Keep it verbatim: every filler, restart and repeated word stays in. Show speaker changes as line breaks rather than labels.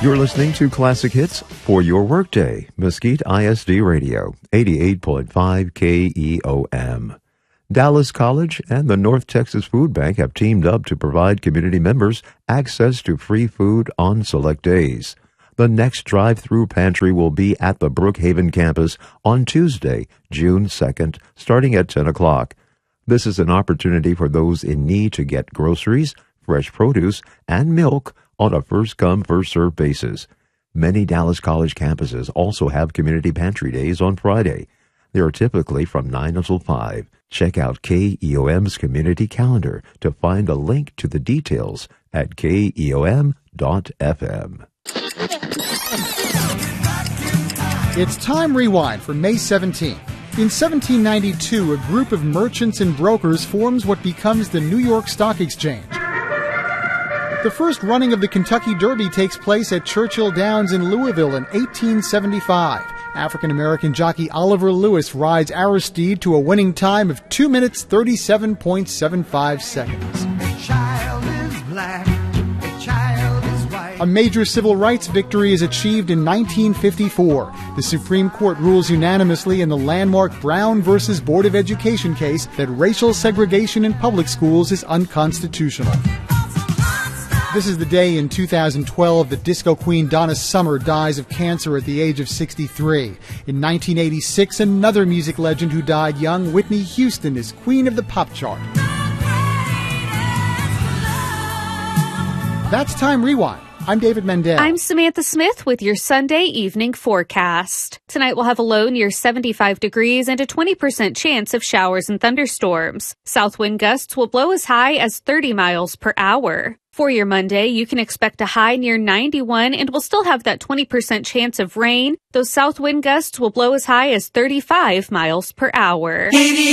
You're listening to Classic Hits for your workday. Mesquite I S D Radio, eighty-eight point five K E O M. Dallas College and the North Texas Food Bank have teamed up to provide community members access to free food on select days. The next drive-through pantry will be at the Brookhaven campus on Tuesday, June second, starting at ten o'clock. This is an opportunity for those in need to get groceries, fresh produce, and milk on a first-come, first-served basis. Many Dallas College campuses also have community pantry days on Friday. They are typically from nine until five. Check out K E O M's community calendar to find a link to the details at K E O M dot F M.
It's Time Rewind for May seventeenth. In seventeen ninety-two, a group of merchants and brokers forms what becomes the New York Stock Exchange. The first running of the Kentucky Derby takes place at Churchill Downs in Louisville in eighteen seventy-five. African-American jockey Oliver Lewis rides Aristide to a winning time of two minutes, thirty-seven point seven five seconds. A child is black, a child is white. A major civil rights victory is achieved in nineteen fifty-four. The Supreme Court rules unanimously in the landmark Brown versus Board of Education case that racial segregation in public schools is unconstitutional. This is the day in two thousand twelve that disco queen Donna Summer dies of cancer at the age of sixty-three. In nineteen eighty-six, another music legend who died young, Whitney Houston, is queen of the pop chart. That's Time Rewind. I'm David Mendel.
I'm Samantha Smith with your Sunday evening forecast. Tonight we'll have a low near seventy-five degrees and a twenty percent chance of showers and thunderstorms. South wind gusts will blow as high as thirty miles per hour. For your Monday, you can expect a high near ninety-one and will still have that twenty percent chance of rain. Those south wind gusts will blow as high as thirty-five miles per hour.